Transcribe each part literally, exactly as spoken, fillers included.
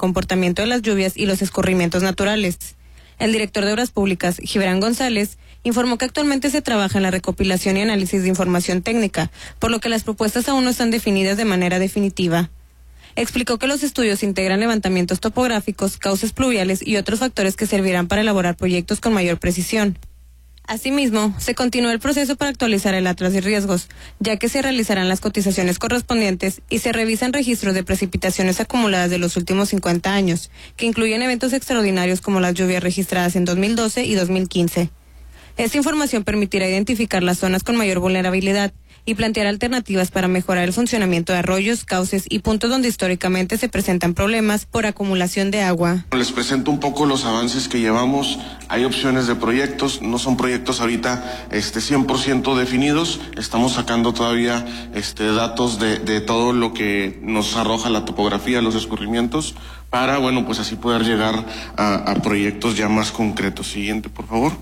comportamiento de las lluvias y los escurrimientos naturales. El director de Obras Públicas, Gibran González, informó que actualmente se trabaja en la recopilación y análisis de información técnica, por lo que las propuestas aún no están definidas de manera definitiva. Explicó que los estudios integran levantamientos topográficos, cauces pluviales y otros factores que servirán para elaborar proyectos con mayor precisión. Asimismo, se continúa el proceso para actualizar el atlas de riesgos, ya que se realizarán las cotizaciones correspondientes y se revisan registros de precipitaciones acumuladas de los últimos cincuenta años, que incluyen eventos extraordinarios como las lluvias registradas en dos mil doce y dos mil quince. Esta información permitirá identificar las zonas con mayor vulnerabilidad y plantear alternativas para mejorar el funcionamiento de arroyos, cauces y puntos donde históricamente se presentan problemas por acumulación de agua. Les presento un poco los avances que llevamos. Hay opciones de proyectos, no son proyectos ahorita este, cien por ciento definidos. Estamos sacando todavía este, datos de, de todo lo que nos arroja la topografía, los escurrimientos, para, bueno, pues así poder llegar a, a proyectos ya más concretos. Siguiente, por favor.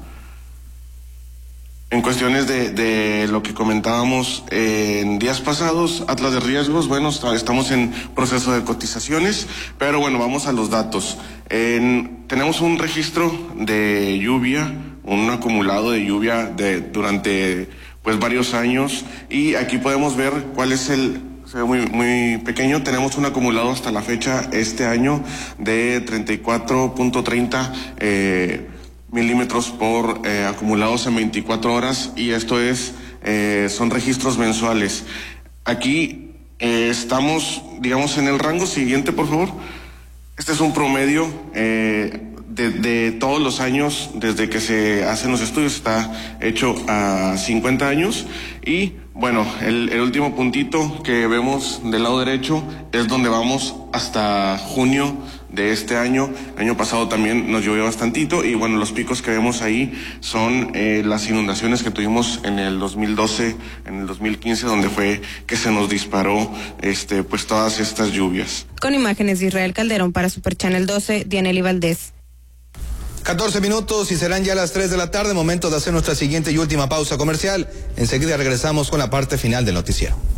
En cuestiones de, de lo que comentábamos eh, en días pasados, atlas de riesgos, bueno, estamos en proceso de cotizaciones, pero bueno, vamos a los datos. En, tenemos un registro de lluvia, un acumulado de lluvia de, durante pues varios años, y aquí podemos ver cuál es el... Se ve muy, muy pequeño. Tenemos un acumulado hasta la fecha este año de treinta y cuatro punto treinta eh, milímetros por eh, acumulados en veinticuatro horas, y esto es eh, son registros mensuales. Aquí eh, estamos, digamos, en el rango. Siguiente, por favor. Este es un promedio eh, de, de todos los años desde que se hacen los estudios. Está hecho a cincuenta años, y bueno, el, el último puntito que vemos del lado derecho es donde vamos hasta junio de este año. El año pasado también nos llovió bastantito, y bueno, los picos que vemos ahí son eh, las inundaciones que tuvimos en el dos mil doce, en el dos mil quince, donde fue que se nos disparó este pues todas estas lluvias. Con imágenes de Israel Calderón para Super Channel doce, Dianely Valdés. catorce minutos y serán ya las tres de la tarde, momento de hacer nuestra siguiente y última pausa comercial. Enseguida regresamos con la parte final del noticiero.